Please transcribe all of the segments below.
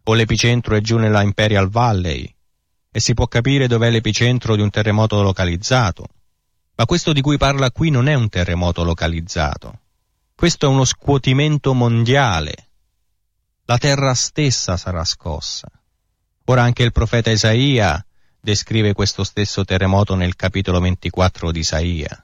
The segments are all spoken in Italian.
o l'epicentro è giù nella Imperial Valley, e si può capire dov'è l'epicentro di un terremoto localizzato. Ma questo di cui parla qui non è un terremoto localizzato. Questo è uno scuotimento mondiale. La terra stessa sarà scossa. Ora anche il profeta Isaia descrive questo stesso terremoto nel capitolo 24 di Isaia,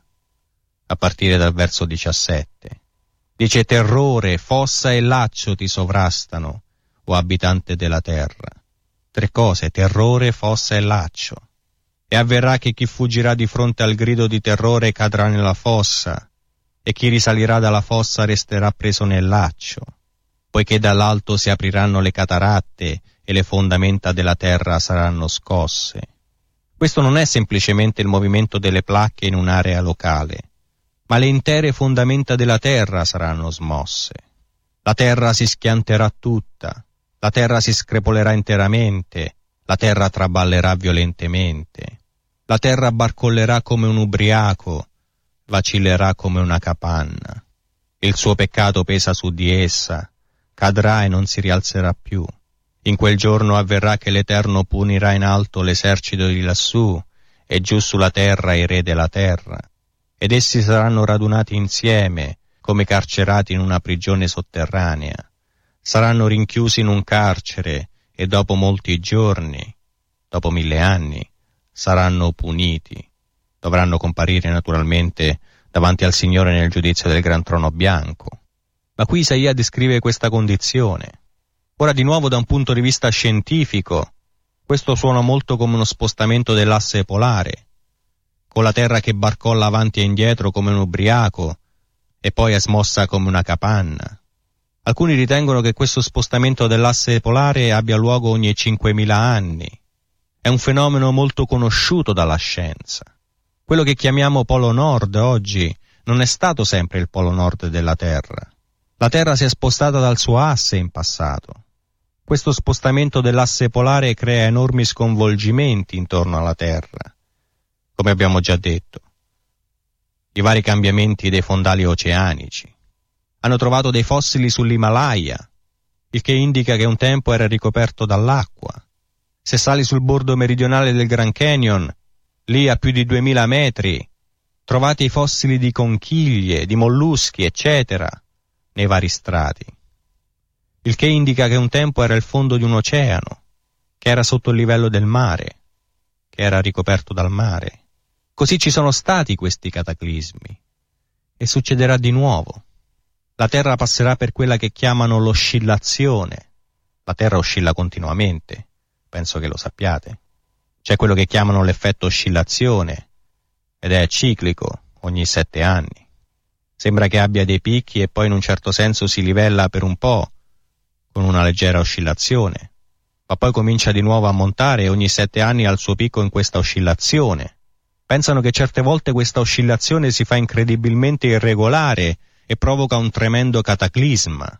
a partire dal verso 17. Dice: terrore, fossa e laccio ti sovrastano, o abitante della terra. 3 cose: terrore, fossa e laccio. E avverrà che chi fuggirà di fronte al grido di terrore cadrà nella fossa, e chi risalirà dalla fossa resterà preso nel laccio, poiché dall'alto si apriranno le cataratte e le fondamenta della terra saranno scosse. Questo non è semplicemente il movimento delle placche in un'area locale, ma le intere fondamenta della terra saranno smosse. La terra si schianterà tutta, la terra si screpolerà interamente, la terra traballerà violentemente, la terra barcollerà come un ubriaco, vacillerà come una capanna. Il suo peccato pesa su di essa, cadrà e non si rialzerà più. In quel giorno avverrà che l'Eterno punirà in alto l'esercito di lassù e giù sulla terra i re della terra, ed essi saranno radunati insieme come carcerati in una prigione sotterranea. Saranno rinchiusi in un carcere e dopo molti giorni, dopo 1000 anni, saranno puniti. Dovranno comparire naturalmente davanti al Signore nel giudizio del gran trono bianco. Ma qui Isaia descrive questa condizione. Ora di nuovo da un punto di vista scientifico, questo suona molto come uno spostamento dell'asse polare, con la terra che barcolla avanti e indietro come un ubriaco e poi è smossa come una capanna. Alcuni ritengono che questo spostamento dell'asse polare abbia luogo ogni 5.000 anni. È un fenomeno molto conosciuto dalla scienza. Quello che chiamiamo Polo Nord oggi non è stato sempre il Polo Nord della Terra. La Terra si è spostata dal suo asse in passato. Questo spostamento dell'asse polare crea enormi sconvolgimenti intorno alla Terra, come abbiamo già detto. I vari cambiamenti dei fondali oceanici. Hanno trovato dei fossili sull'Himalaya, il che indica che un tempo era ricoperto dall'acqua. Se sali sul bordo meridionale del Grand Canyon, lì a più di 2000 metri, trovate i fossili di conchiglie, di molluschi, eccetera, nei vari strati. Il che indica che un tempo era il fondo di un oceano, che era sotto il livello del mare, che era ricoperto dal mare. Così ci sono stati questi cataclismi, e succederà di nuovo. La Terra passerà per quella che chiamano l'oscillazione. La Terra oscilla continuamente, penso che lo sappiate. C'è quello che chiamano l'effetto oscillazione, ed è ciclico, ogni 7 anni. Sembra che abbia dei picchi e poi in un certo senso si livella per un po', con una leggera oscillazione, ma poi comincia di nuovo a montare e ogni 7 anni ha il suo picco in questa oscillazione. Pensano che certe volte questa oscillazione si fa incredibilmente irregolare e provoca un tremendo cataclisma.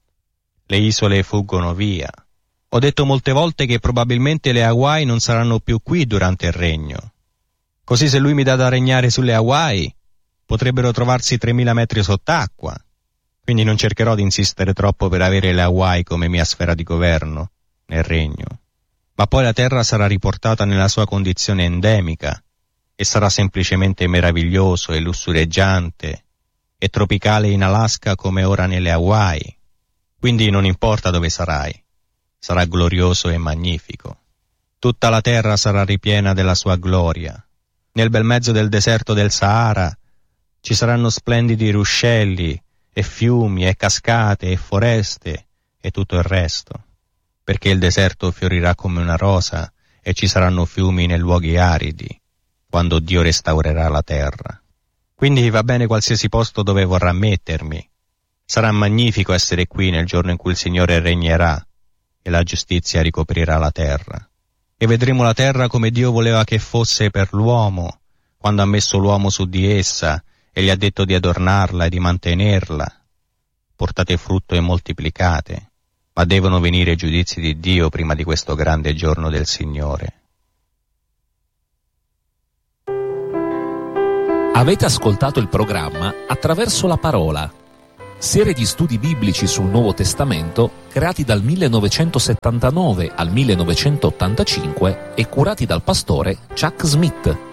Le isole fuggono via. Ho detto molte volte che probabilmente le Hawaii non saranno più qui durante il regno. Così se lui mi dà da regnare sulle Hawaii, potrebbero trovarsi 3000 metri sott'acqua. Quindi non cercherò di insistere troppo per avere le Hawaii come mia sfera di governo nel regno. Ma poi la terra sarà riportata nella sua condizione endemica e sarà semplicemente meraviglioso e lussureggiante e tropicale in Alaska come ora nelle Hawaii. Quindi non importa dove sarai, sarà glorioso e magnifico. Tutta la terra sarà ripiena della sua gloria. Nel bel mezzo del deserto del Sahara ci saranno splendidi ruscelli e fiumi e cascate e foreste e tutto il resto, perché il deserto fiorirà come una rosa e ci saranno fiumi nei luoghi aridi, quando Dio restaurerà la terra. Quindi va bene qualsiasi posto dove vorrà mettermi. Sarà magnifico essere qui nel giorno in cui il Signore regnerà e la giustizia ricoprirà la terra. E vedremo la terra come Dio voleva che fosse per l'uomo, quando ha messo l'uomo su di essa e gli ha detto di adornarla e di mantenerla. Portate frutto e moltiplicate, ma devono venire i giudizi di Dio prima di questo grande giorno del Signore. Avete ascoltato il programma Attraverso la Parola, serie di studi biblici sul Nuovo Testamento creati dal 1979 al 1985 e curati dal pastore Chuck Smith.